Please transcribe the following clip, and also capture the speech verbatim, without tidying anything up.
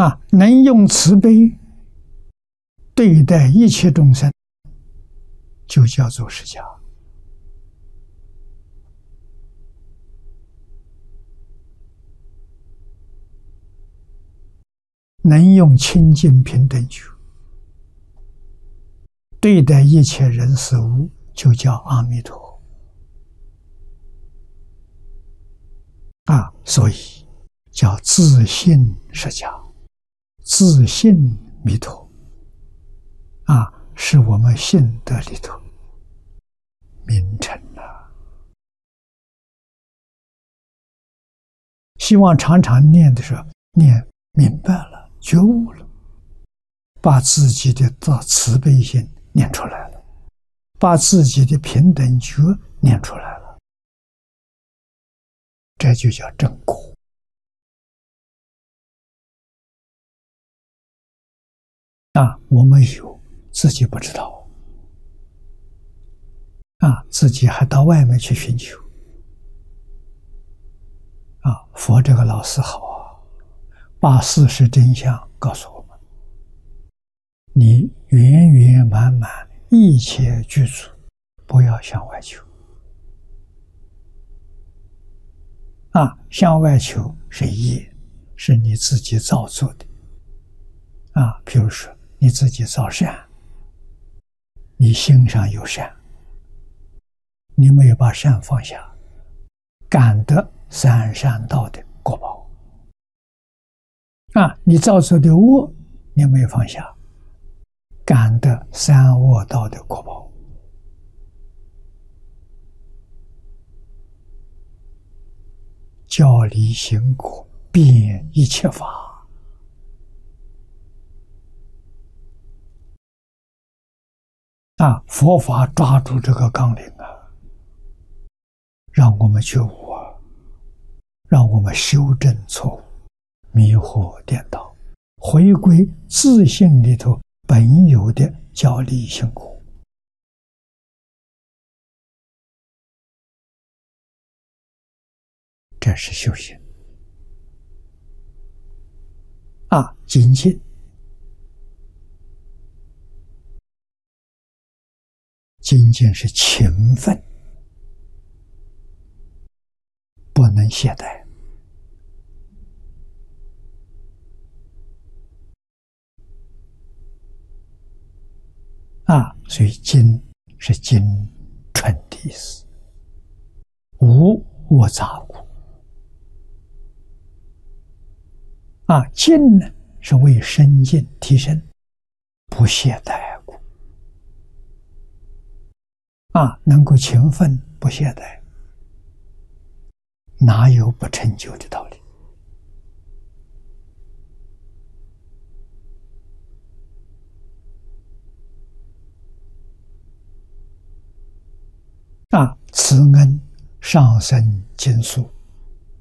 啊，能用慈悲对待一切众生，就叫做释迦。能用清净平等心对待一切人事物，就叫阿弥陀。啊，所以叫自信释迦，自信弥陀。啊，是我们信德里头名称啊。希望常常念的时候，念明白了，觉悟了，把自己的慈悲心念出来了，把自己的平等觉念出来了，这就叫正果。啊，我们有，自己不知道。啊，自己还到外面去寻求。啊，佛这个老师好啊，把事实真相告诉我们。你圆圆满满，一切具足，不要向外求。啊，向外求是业，是你自己造作的。啊，比如说你自己造善，你心上有善，你没有把善放下，感得三善道的果报。啊，你造作的恶，你没有放下，感得三恶道的果报。教理行果，遍一切法。啊，佛法抓住这个纲领啊，让我们觉悟啊，让我们修正错误，迷惑颠倒，回归自性里头本有的教理行果。这是修行。啊，精进。精进是勤奋，不能懈怠。啊，所以精是精纯的意思，无我杂故。啊，进呢是为深进提升，不懈怠故。啊，能够勤奋不懈怠，哪有不成就的道理？啊，慈恩上生经书